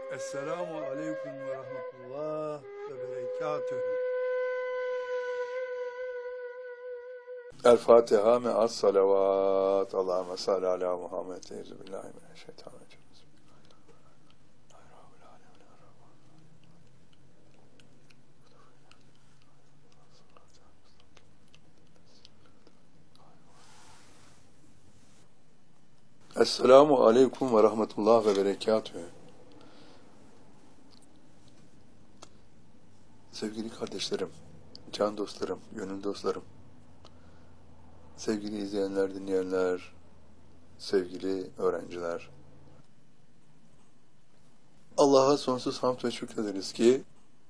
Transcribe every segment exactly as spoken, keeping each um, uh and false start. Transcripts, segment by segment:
Esselamu aleyküm ve rahmetullah ve berekatühü. El Fatiha me'as salavat. Allahümme salli ala Muhammed. Euzubillahimineşşeytanirracim. Esselamu aleyküm ve rahmetullah ve berekatühü. Sevgili kardeşlerim, can dostlarım, gönül dostlarım, sevgili izleyenler, dinleyenler, sevgili öğrenciler. Allah'a sonsuz hamd ve şükrederiz ki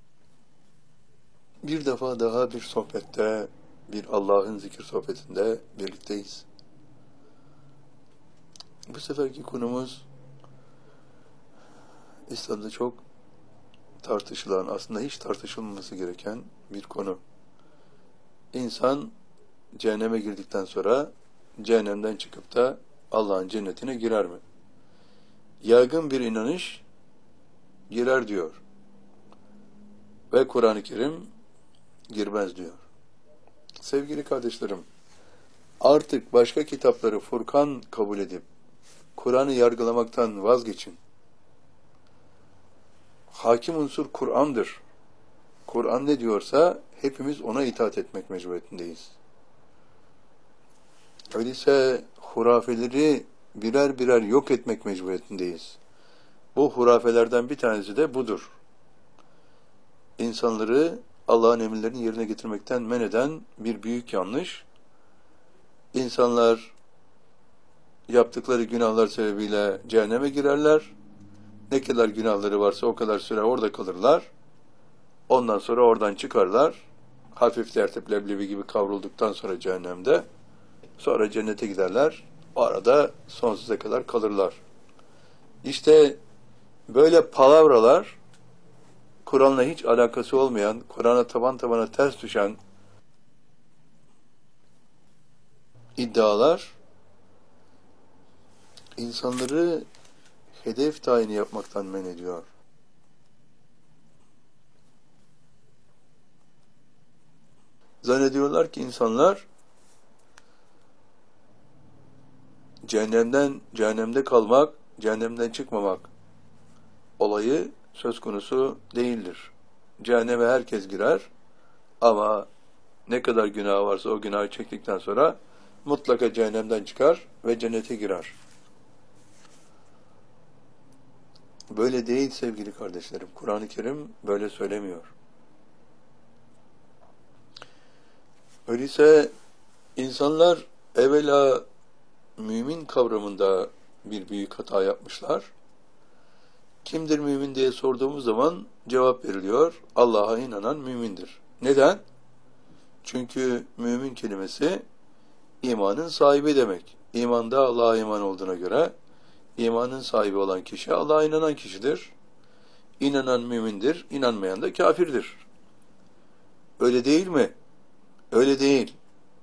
bir defa daha bir sohbette, bir Allah'ın zikir sohbetinde birlikteyiz. Bu seferki konumuz İslam'da çok tartışılan, aslında hiç tartışılmaması gereken bir konu. İnsan cehenneme girdikten sonra cehennemden çıkıp da Allah'ın cennetine girer mi? Yaygın bir inanış girer diyor. Ve Kur'an-ı Kerim girmez diyor. Sevgili kardeşlerim, artık başka kitapları Furkan kabul edip Kur'an'ı yargılamaktan vazgeçin. Hakim unsur Kur'an'dır. Kur'an ne diyorsa hepimiz ona itaat etmek mecburiyetindeyiz. Öyleyse hurafeleri birer birer yok etmek mecburiyetindeyiz. Bu hurafelerden bir tanesi de budur. İnsanları Allah'ın emirlerini yerine getirmekten men eden bir büyük yanlış. İnsanlar yaptıkları günahlar sebebiyle cehenneme girerler. Ne kadar günahları varsa o kadar süre orada kalırlar. Ondan sonra oradan çıkarlar. Hafif tertip leblebi gibi kavrulduktan sonra cehennemde. Sonra cennete giderler. O arada sonsuza kadar kalırlar. İşte böyle palavralar, Kur'an'la hiç alakası olmayan, Kur'an'a taban tabana ters düşen iddialar, insanları hedef tayini yapmaktan men ediyor. Zannediyorlar ki insanlar cehennemden, cehennemde kalmak, cehennemden çıkmamak olayı söz konusu değildir. Cehenneme herkes girer ama ne kadar günah varsa o günahı çektikten sonra mutlaka cehennemden çıkar ve cennete girer. Böyle değil sevgili kardeşlerim. Kur'an-ı Kerim böyle söylemiyor. Öyleyse insanlar evvela mümin kavramında bir büyük hata yapmışlar. Kimdir mümin diye sorduğumuz zaman cevap veriliyor. Allah'a inanan mümindir. Neden? Çünkü mümin kelimesi imanın sahibi demek. İmanda Allah'a iman olduğuna göre imanın sahibi olan kişi Allah'a inanan kişidir. İnanan mümindir, inanmayan da kafirdir. Öyle değil mi? Öyle değil.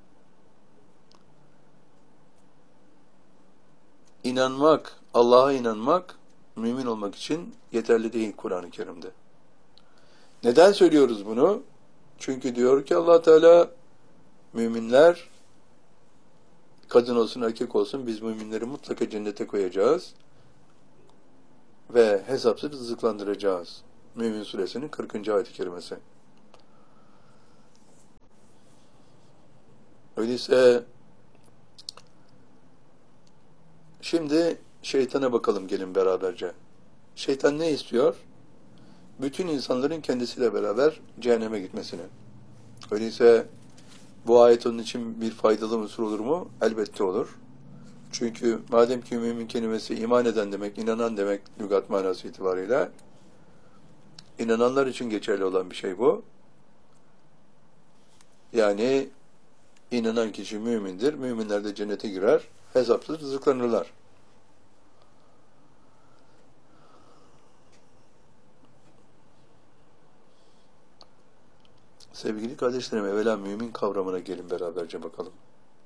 İnanmak, Allah'a inanmak, mümin olmak için yeterli değil Kur'an-ı Kerim'de. Neden söylüyoruz bunu? Çünkü diyor ki Allah Teala, müminler, kadın olsun erkek olsun, biz müminleri mutlaka cennete koyacağız ve hesapsız rızıklandıracağız. Mümin Suresinin kırkıncı ayet-i kerimesi. Öyleyse şimdi şeytana bakalım gelin beraberce. Şeytan ne istiyor? Bütün insanların kendisiyle beraber cehenneme gitmesini. Öyleyse bu ayet onun için bir faydalı unsur olur mu? Elbette olur. Çünkü madem ki mümin kelimesi iman eden demek, inanan demek lügat manası itibariyle, inananlar için geçerli olan bir şey bu. Yani inanan kişi mümindir, müminler de cennete girer, hesapsız rızıklanırlar. Sevgili kardeşlerim, evvela mümin kavramına gelin beraberce bakalım.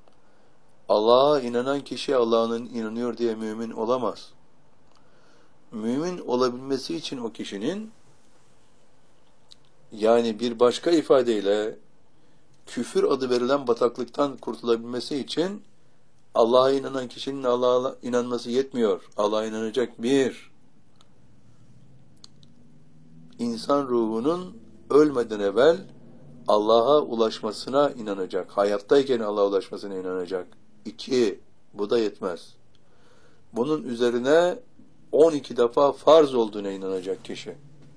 Allah'a inanan kişi Allah'ın inanıyor diye mümin olamaz. mümin olabilmesi için o kişinin, yani bir başka ifadeyle küfür adı verilen bataklıktan kurtulabilmesi için Allah'a inanan kişinin Allah'a inanması yetmiyor. Allah'a inanacak bir insan ruhunun ölmeden evvel Allah'a ulaşmasına inanacak. Hayattayken Allah'a ulaşmasına inanacak. İki, bu da yetmez. Bunun üzerine on iki defa farz olduğuna inanacak kişi.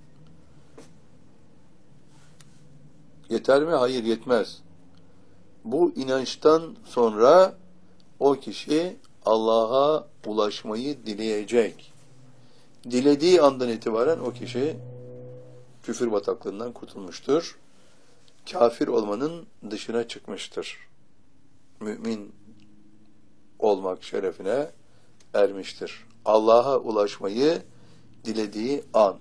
Yeter mi? Hayır, yetmez. Bu inançtan sonra o kişi Allah'a ulaşmayı dileyecek. Dilediği andan itibaren o kişi küfür bataklığından kurtulmuştur. Kafir olmanın dışına çıkmıştır. Mümin olmak şerefine ermiştir. Allah'a ulaşmayı dilediği an.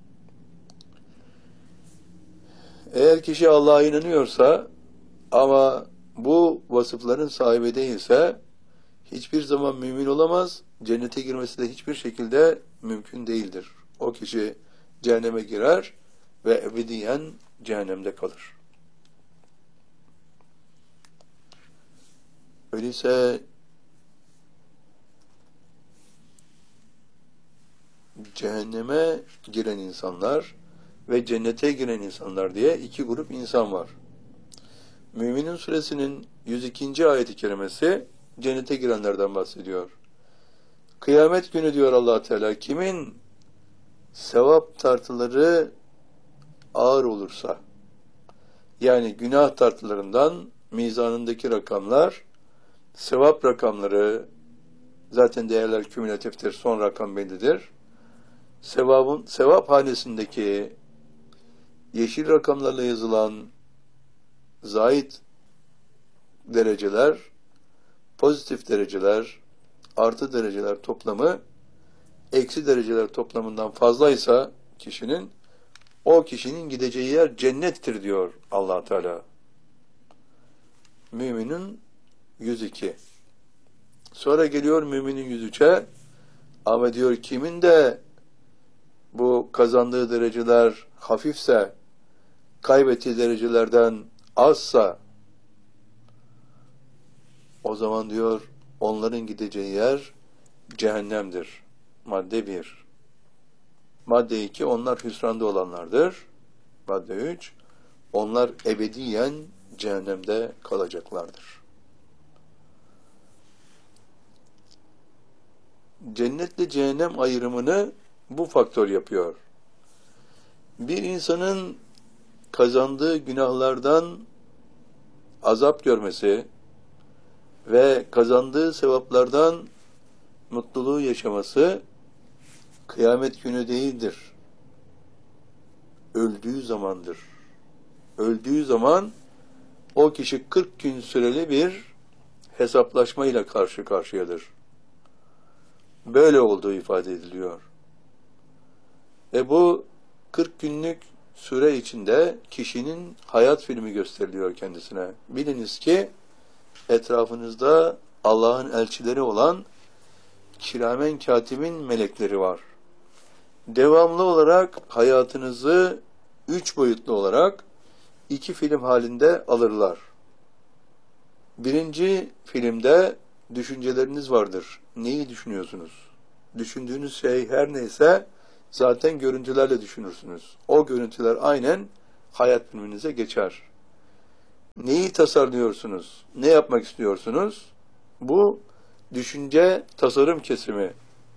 Eğer kişi Allah'a inanıyorsa ama bu vasıfların sahibi değilse hiçbir zaman mümin olamaz. Cennete girmesi de hiçbir şekilde mümkün değildir. O kişi cehenneme girer ve ebediyen cehennemde kalır. Öyleyse cehenneme giren insanlar ve cennete giren insanlar diye iki grup insan var. Müminin Suresinin yüz ikinci ayet-i kerimesi cennete girenlerden bahsediyor. Kıyamet günü diyor Allah Teala, kimin sevap tartıları ağır olursa, yani günah tartılarından mizanındaki rakamlar, sevap rakamları, zaten değerler kümülatiftir, son rakam bellidir. Sevabın, sevap hanesindeki yeşil rakamlarla yazılan zahit dereceler, pozitif dereceler, artı dereceler toplamı, eksi dereceler toplamından fazlaysa kişinin, o kişinin gideceği yer cennettir diyor Allah Teala. Müminin yüz iki. Sonra geliyor müminin yüz üçe, ama diyor kimin de bu kazandığı dereceler hafifse, kaybettiği derecelerden azsa, o zaman diyor onların gideceği yer cehennemdir. Madde bir. Madde iki, onlar hüsranda olanlardır. Madde üç, onlar ebediyen cehennemde kalacaklardır. Cennetle cehennem ayrımını bu faktör yapıyor. Bir insanın kazandığı günahlardan azap görmesi ve kazandığı sevaplardan mutluluğu yaşaması kıyamet günü değildir. Öldüğü zamandır. Öldüğü zaman o kişi kırk gün süreli bir hesaplaşmayla karşı karşıyadır. Böyle olduğu ifade ediliyor. Ve bu kırk günlük süre içinde kişinin hayat filmi gösteriliyor kendisine. Biliniz ki etrafınızda Allah'ın elçileri olan kiramen katibin melekleri var. Devamlı olarak hayatınızı üç boyutlu olarak iki film halinde alırlar. Birinci filmde düşünceleriniz vardır. Neyi düşünüyorsunuz? Düşündüğünüz şey her neyse zaten görüntülerle düşünürsünüz. O görüntüler aynen hayat filminize geçer. Neyi tasarlıyorsunuz? Ne yapmak istiyorsunuz? Bu düşünce tasarım kesimi.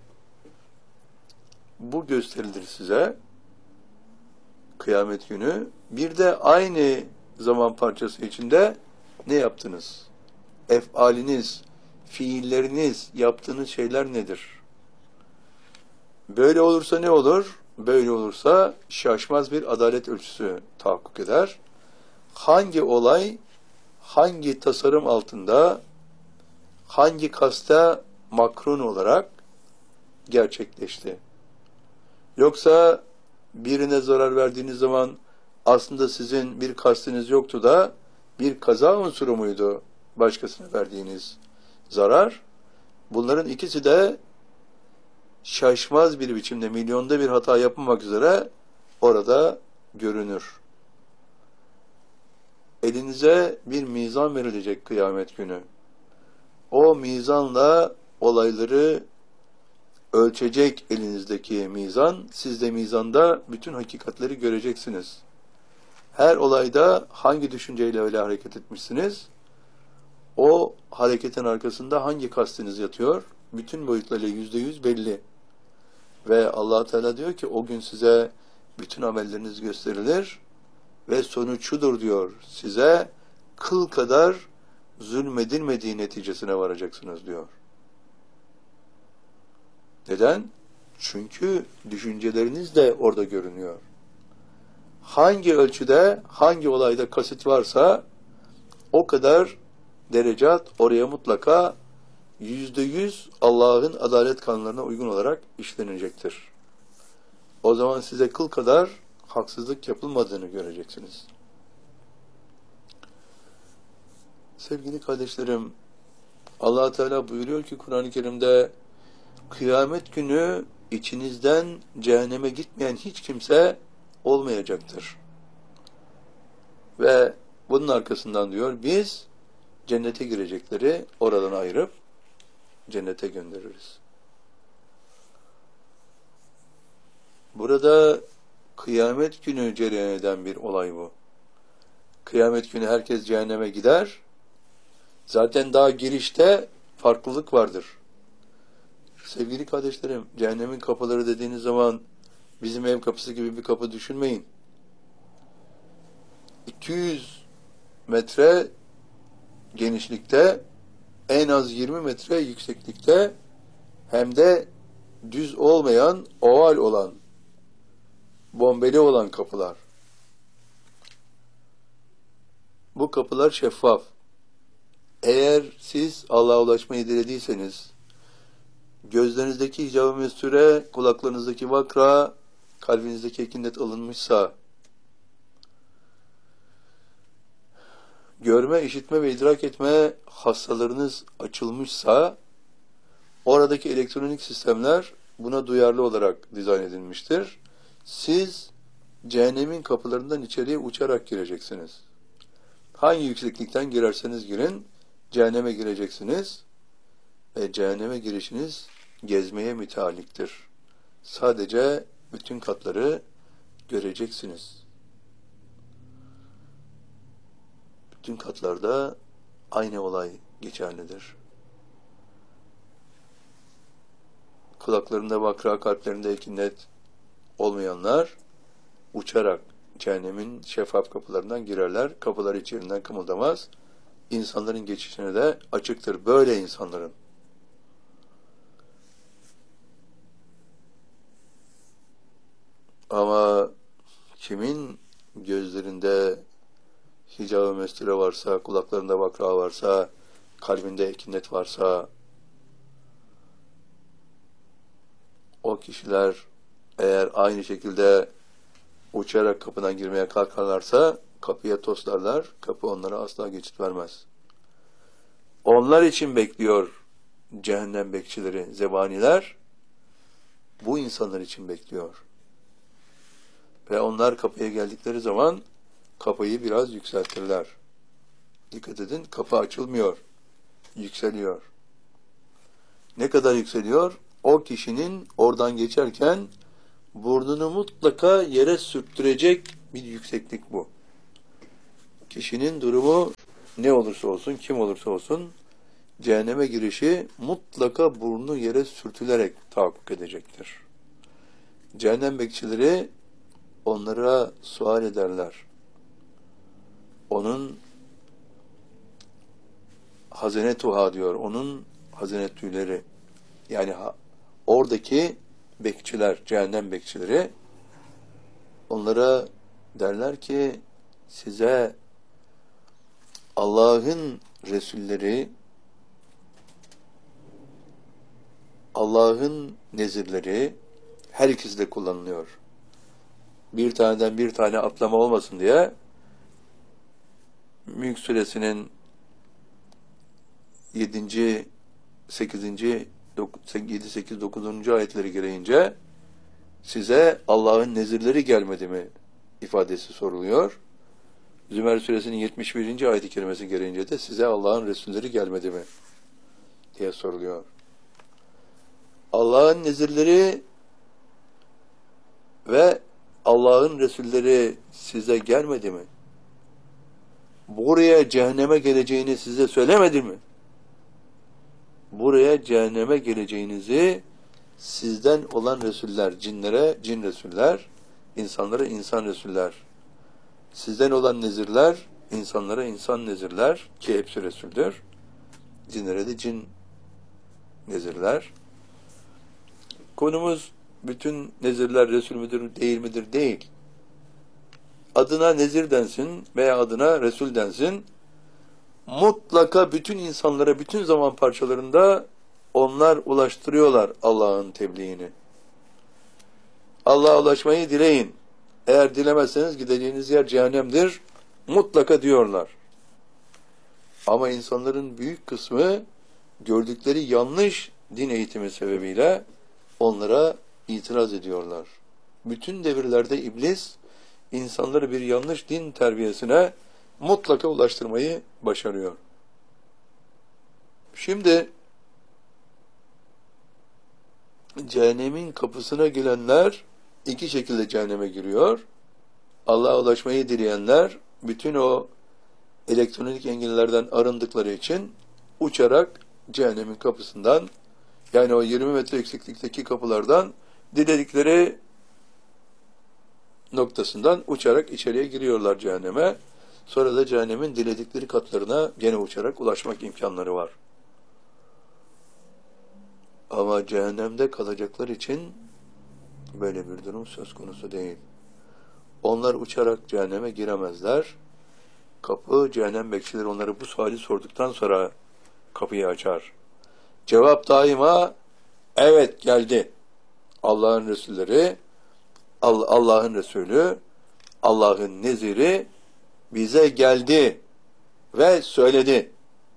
Bu gösterilir size kıyamet günü. Bir de aynı zaman parçası içinde ne yaptınız? Efaliniz, fiilleriniz, yaptığınız şeyler nedir? Böyle olursa ne olur? Böyle olursa şaşmaz bir adalet ölçüsü tahakkuk eder. Hangi olay, hangi tasarım altında, hangi kasta makrun olarak gerçekleşti? Yoksa birine zarar verdiğiniz zaman aslında sizin bir kastınız yoktu da bir kaza unsuru muydu başkasına verdiğiniz zarar? Bunların ikisi de şaşmaz bir biçimde milyonda bir hata yapmamak üzere orada görünür. Elinize bir mizan verilecek kıyamet günü. O mizanla olayları ölçecek elinizdeki mizan, siz de mizanda bütün hakikatleri göreceksiniz. Her olayda hangi düşünceyle öyle hareket etmişsiniz, o hareketin arkasında hangi kastınız yatıyor, bütün boyutlarıyla yüzde yüz belli. Ve Allah Teala diyor ki o gün size bütün amelleriniz gösterilir ve sonuç şudur diyor, size kıl kadar zulmedilmediği neticesine varacaksınız diyor. Neden? Çünkü düşünceleriniz de orada görünüyor. Hangi ölçüde, hangi olayda kasıt varsa o kadar derecat oraya mutlaka yüzde yüz Allah'ın adalet kanunlarına uygun olarak işlenecektir. O zaman size kıl kadar haksızlık yapılmadığını göreceksiniz. Sevgili kardeşlerim, Allah Teala buyuruyor ki Kur'an-ı Kerim'de kıyamet günü içinizden cehenneme gitmeyen hiç kimse olmayacaktır. Ve bunun arkasından diyor biz cennete girecekleri oradan ayırıp cennete göndeririz. Burada kıyamet günü cereyan eden bir olay bu. Kıyamet günü herkes cehenneme gider. Zaten daha girişte farklılık vardır. Sevgili kardeşlerim, cehennemin kapıları dediğiniz zaman bizim ev kapısı gibi bir kapı düşünmeyin. iki yüz metre genişlikte, en az yirmi metre yükseklikte, hem de düz olmayan, oval olan, bombeli olan kapılar. Bu kapılar şeffaf. Eğer siz Allah'a ulaşmayı dilediyseniz, gözlerinizdeki hicab-ı mesture, kulaklarınızdaki vakra, kalbinizdeki ekinnet alınmışsa, görme, işitme ve idrak etme hastalarınız açılmışsa, oradaki elektronik sistemler buna duyarlı olarak dizayn edilmiştir. Siz cehennemin kapılarından içeriye uçarak gireceksiniz. Hangi yükseklikten girerseniz girin, cehenneme gireceksiniz ve cehenneme girişiniz gezmeye mütealliktir. Sadece bütün katları göreceksiniz. Bütün katlarda aynı olay geçerlidir. Kulaklarında vakra, kalplerinde ekinnet olmayanlar uçarak cehennemin şeffaf kapılarından girerler. Kapılar içerinden kımıldamaz. İnsanların geçişine de açıktır. Böyle insanların. Ama kimin gözlerinde hicab-ı mesture varsa, kulaklarında vakra varsa, kalbinde ekinnet varsa, o kişiler eğer aynı şekilde uçarak kapıdan girmeye kalkarlarsa kapıya toslarlar, kapı onlara asla geçit vermez. Onlar için bekliyor cehennem bekçileri, zebaniler, bu insanlar için bekliyor. Ve onlar kapıya geldikleri zaman kapıyı biraz yükseltirler. Dikkat edin, kapı açılmıyor, yükseliyor. Ne kadar yükseliyor? O kişinin oradan geçerken burnunu mutlaka yere sürttürecek bir yükseklik bu. Kişinin durumu ne olursa olsun, kim olursa olsun, cehenneme girişi mutlaka burnu yere sürtülerek tahakkuk edecektir. Cehennem bekçileri onlara sual ederler. Onun hazenetuha diyor, onun hazenetüleri, yani ha, oradaki bekçiler, cehennem bekçileri onlara derler ki size Allah'ın Resulleri, Allah'ın nezirleri her ikisi de kullanılıyor. Bir taneden bir tane atlama olmasın diye Mülk Suresinin yedinci sekizinci yedi, sekiz, dokuzuncu ayetleri gereğince size Allah'ın nezirleri gelmedi mi ifadesi soruluyor. Zümer suresinin yetmiş birinci ayet-i kerimesi gereğince de size Allah'ın Resulleri gelmedi mi diye soruluyor. Allah'ın nezirleri ve Allah'ın Resulleri size gelmedi mi? Buraya cehenneme geleceğini size söylemedi mi? Buraya cehenneme geleceğinizi sizden olan Resuller, cinlere cin Resuller, insanlara insan Resuller, sizden olan nezirler, insanlara insan nezirler, ki hepsi Resul'dür, cinlere de cin nezirler. Konumuz bütün nezirler Resul müdür, değil midir? Değil. Adına nezir densin veya adına Resul densin, mutlaka bütün insanlara, bütün zaman parçalarında onlar ulaştırıyorlar Allah'ın tebliğini. Allah'a ulaşmayı dileyin. Eğer dilemezseniz gideceğiniz yer cehennemdir. Mutlaka diyorlar. Ama insanların büyük kısmı gördükleri yanlış din eğitimi sebebiyle onlara itiraz ediyorlar. Bütün devirlerde iblis insanları bir yanlış din terbiyesine mutlaka ulaştırmayı başarıyor. Şimdi cehennemin kapısına gelenler iki şekilde cehenneme giriyor. Allah'a ulaşmayı dileyenler bütün o elektronik engellerden arındıkları için uçarak cehennemin kapısından, yani o yirmi metre yükseklikteki kapılardan diledikleri noktasından uçarak içeriye giriyorlar cehenneme. Sonra da cehennemin diledikleri katlarına gene uçarak ulaşmak imkanları var. Ama cehennemde kalacaklar için böyle bir durum söz konusu değil. Onlar uçarak cehenneme giremezler. Kapı, cehennem bekçileri onları bu suali sorduktan sonra kapıyı açar. Cevap daima evet, geldi. Allah'ın Resulleri, Allah'ın Resulü, Allah'ın neziri bize geldi ve söyledi.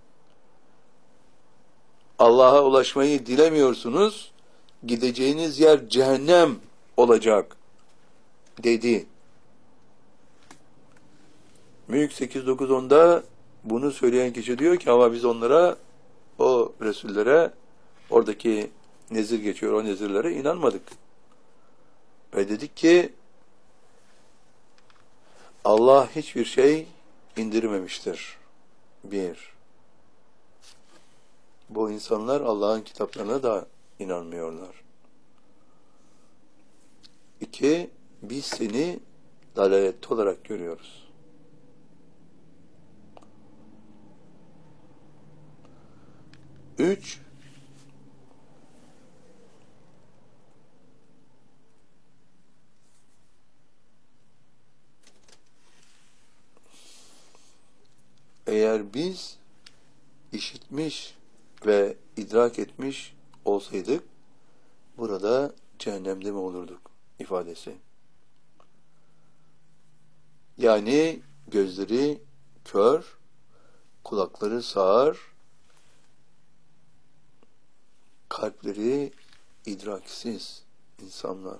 Allah'a ulaşmayı dilemiyorsunuz, gideceğiniz yer cehennem olacak dedi. Mülk sekiz dokuz onda bunu söyleyen kişi diyor ki ama biz onlara, o Resullere, oradaki nezir geçiyor, o nezirlere inanmadık. Ve dedik ki Allah hiçbir şey indirmemiştir. Bir. Bu insanlar Allah'ın kitaplarına da inanmıyorlar. İki, biz seni dalalet olarak görüyoruz. Üç, eğer biz işitmiş ve idrak etmiş olsaydık burada cehennemde mi olurduk ifadesi. Yani gözleri kör, kulakları sağır, kalpleri idraksiz insanlar.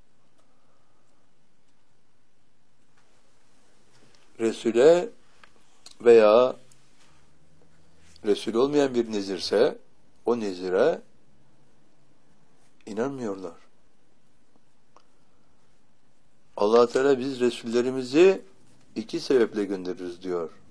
Resul'e veya Resul olmayan bir nezirse o nezire inanmıyorlar. Allah Teala biz Resullerimizi iki sebeple göndeririz diyor.